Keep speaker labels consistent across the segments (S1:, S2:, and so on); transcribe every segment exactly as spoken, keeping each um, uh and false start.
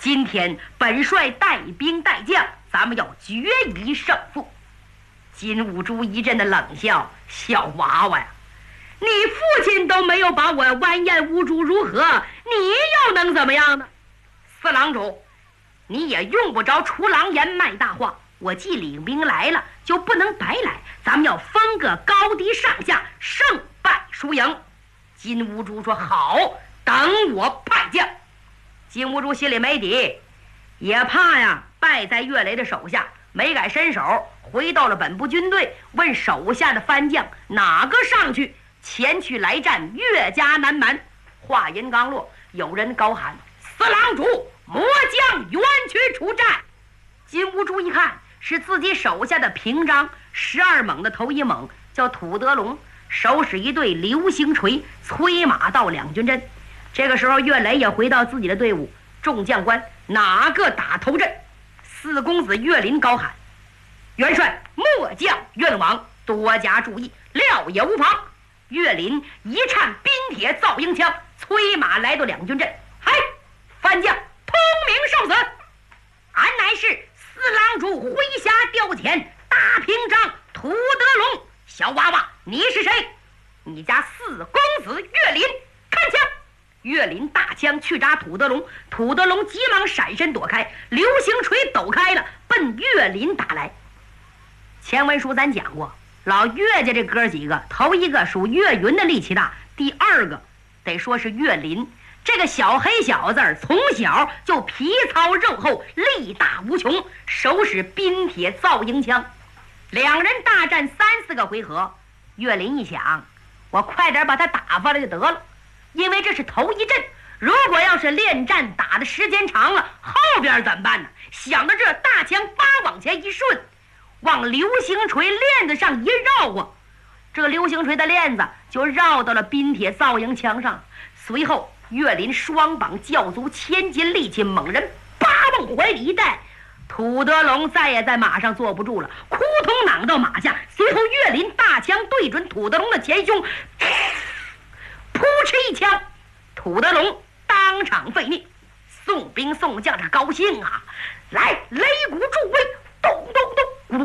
S1: 今天本帅带兵带将，咱们要决一胜负。金兀术一阵的冷笑：小娃娃呀，你父亲都没有把我完颜兀术如何，你又能怎么样呢？四郎主，你也用不着出狼言卖大话，我既领兵来了，就不能白来，咱们要分个高低上下，胜败输赢。金兀术说：好，等我派将。金兀术心里没底，也怕呀败在岳雷的手下，没敢伸手，回到了本部军队，问手下的番将哪个上去前去来战岳家南蛮。话音刚落，有人高喊：四郎主，末将愿去出战。金兀术一看是自己手下的平章，十二猛的头一猛叫土德龙，手使一对流星锤，催马到两军阵。这个时候岳雷也回到自己的队伍，众将官哪个打头阵？四公子岳林高喊：元帅，末将愿往，多加注意，料也无妨。岳林一颤冰铁造鹰枪，催马来到两军阵。嗨，番将通明受死！俺乃是四郎主麾下调遣大平章土德龙。小娃娃，你是谁？你家四公子岳林，看枪！岳林大枪去扎土德龙，土德龙急忙闪身躲开，流星锤抖开了，奔岳林打来。前文书咱讲过，老岳家这哥几个，头一个属岳云的力气大，第二个得说是岳林。这个小黑小子从小就皮糙肉厚，力大无穷，手使冰铁造鹰枪。两人大战三四个回合，岳林一想，我快点把他打发了就得了，因为这是头一阵，如果要是恋战打的时间长了，后边怎么办呢？想到这，大枪叭往前一顺，往流星锤链子上一绕啊，这个流星锤的链子就绕到了冰铁造鹰枪上。随后岳林双膀教足千斤力气，猛人叭往怀里一带，土德龙再也在马上坐不住了，扑通攮到马下。随后岳林大枪对准土德龙的前胸，扑哧一枪，土德龙当场废命。送兵送将这高兴啊，来擂鼓助威，咚咚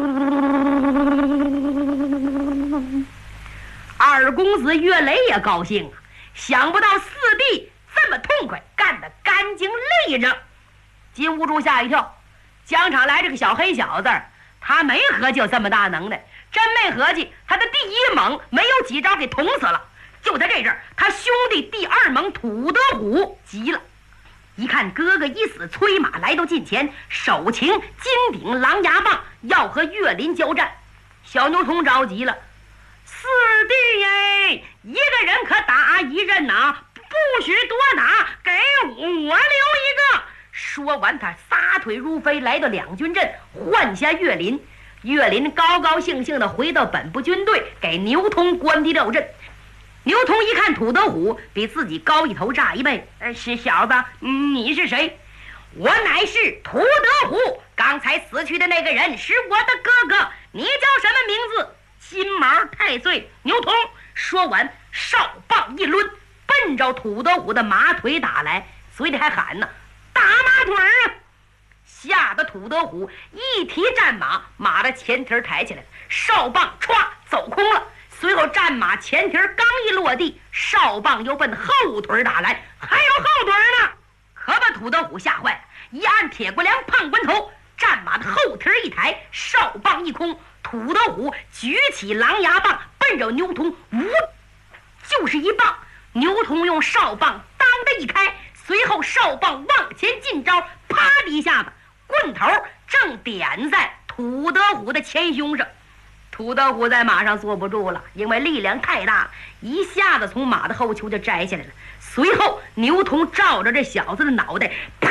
S1: 咚。二公子岳雷也高兴啊，想不到四弟这么痛快，干得干净利着。金兀术吓一跳，疆场来这个小黑小子，他没合计有这么大能耐，真没合计他的第一猛没有几招给捅死了。就在这阵，他兄弟第二猛土德虎急了，一看哥哥一死，催马来到近前，手擎金顶狼牙棒，要和岳林交战。小牛童着急了：四弟耶，一个人可打一人呐，不许多打，给我留一个。说完，他撒腿如飞，来到两军阵，换下岳林。岳林高高兴兴地回到本部军队，给牛通关闭料阵。牛通一看土德虎比自己高一头炸一倍，呃，是小子，你是谁？我乃是土德虎，刚才死去的那个人是我的哥哥，你叫什么名字？金毛太岁牛通。说完，哨棒一抡，奔着土德虎的马腿打来，嘴里还喊呢：打马腿啊！吓得土德虎一提战马，马的前蹄抬起来，哨棒歘走空了。随后战马前蹄刚一落地，哨棒又奔后腿打来，还有后腿呢，可把土德虎吓坏了，一按铁骨梁胖棍头，战马的后蹄一抬，哨棒一空，土德虎举起狼牙棒，奔着牛童呜就是一棒。牛童用哨棒当的一开，随后哨棒往前进招，啪的一下子，棍头正点在土德虎的前胸上。土德虎在马上坐不住了，因为力量太大了，一下子从马的后丘就摘下来了。随后牛童照着这小子的脑袋，啪，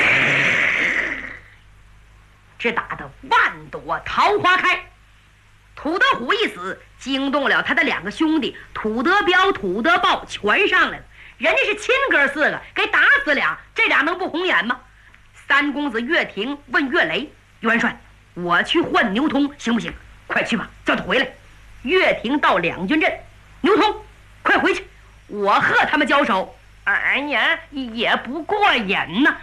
S1: 只打得万朵桃花开。土德虎一死，惊动了他的两个兄弟土德彪、土德豹，全上来了。人家是亲哥四个，给打死俩，这俩能不红眼吗？三公子岳霆问岳雷：元帅，我去换牛通行不行？快去吧，叫他回来。岳霆到两军阵，牛通，快回去，我和他们交手。哎呀，也不过瘾呐。